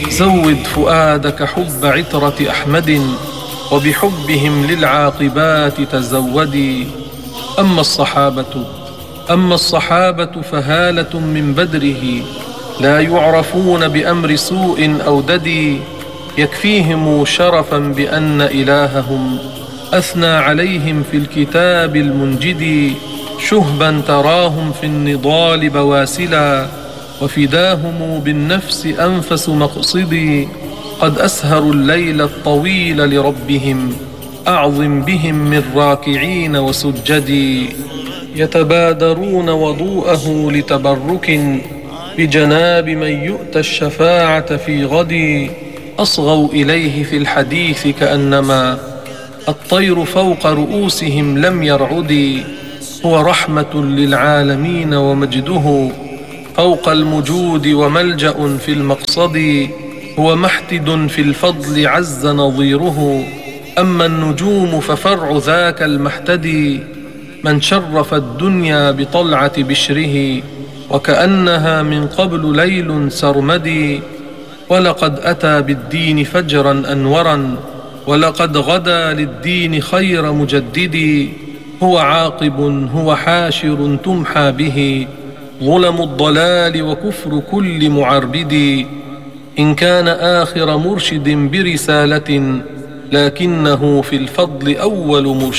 زود فؤادك حب عترة أحمد، وبحبهم للعاقبات تزودي. أما الصحابة فهالة من بدره، لا يعرفون بأمر سوء أو ددي. يكفيهم شرفا بأن إلههم أثنى عليهم في الكتاب المنجد. شهبا تراهم في النضال بواسلا، وفداهم بالنفس أنفس مقصدي. قد أسهروا الليل الطويل لربهم، أعظم بهم من راكعين وسجدي. يتبادرون وضوءه لتبرك بجناب من يؤتى الشفاعة في غد. أصغوا إليه في الحديث كأنما الطير فوق رؤوسهم لم يرعد. هو رحمة للعالمين ومجده فوق المجود، وملجأ في المقصد. هو محتد في الفضل عز نظيره، أما النجوم ففرع ذاك المحتدي. من شرف الدنيا بطلعة بشره، وكأنها من قبل ليل سرمدي. ولقد أتى بالدين فجرا أنورا، ولقد غدا للدين خير مجدد. هو عاقب هو حاشر تمحى به ظلم الضلال وكفر كل معربد. إن كان آخر مرشد برسالة، لكنه في الفضل أول مرشد.